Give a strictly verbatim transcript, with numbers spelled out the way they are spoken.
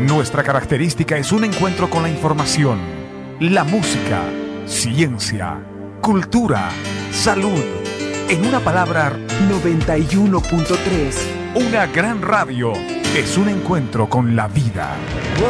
Nuestra característica es un encuentro con la información, la música, ciencia, cultura, salud. En una palabra, noventa y uno punto tres. una gran radio es un encuentro con la vida.